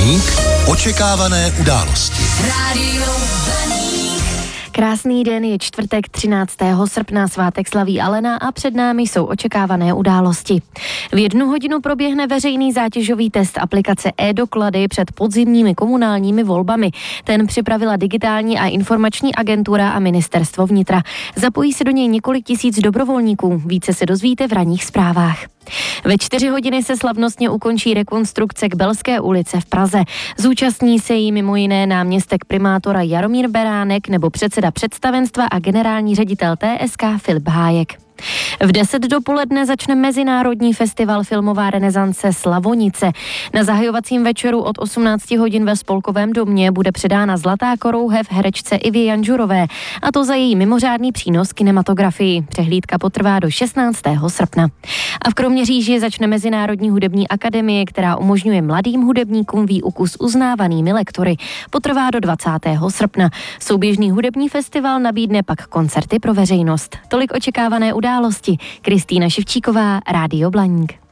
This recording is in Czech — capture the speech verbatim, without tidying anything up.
Blaník. Očekávané události. Rádio Blaník. Krásný den, je čtvrtek třináctého srpna, svátek slaví Alena a před námi jsou očekávané události. V jednu hodinu proběhne veřejný zátěžový test aplikace e-doklady před podzimními komunálními volbami. Ten připravila digitální a informační agentura a ministerstvo vnitra. Zapojí se do něj několik tisíc dobrovolníků. Více se dozvíte v ranních zprávách. Ve čtyři hodiny se slavnostně ukončí rekonstrukce k Belské ulice v Praze. Zúčastní se jí mimo jiné náměstek primátora Jaromír Beránek nebo předseda představenstva a generální ředitel T S K Filip Hájek. V deset dopoledne začne Mezinárodní festival Filmová renesance Slavonice. Na zahajovacím večeru od osmnácti hodin ve Spolkovém domě bude předána Zlatá korouhev herečce Ivě Janžurové, a to za její mimořádný přínos kinematografii. Přehlídka potrvá do šestnáctého srpna. A v Kroměříži začne Mezinárodní hudební akademie, která umožňuje mladým hudebníkům výuku s uznávanými lektory. Potrvá do dvacátého srpna. Souběžný hudební festival nabídne pak koncerty pro veřejnost. Tolik očekávané události. Kristýna Ševčíková, Rádio Blaník.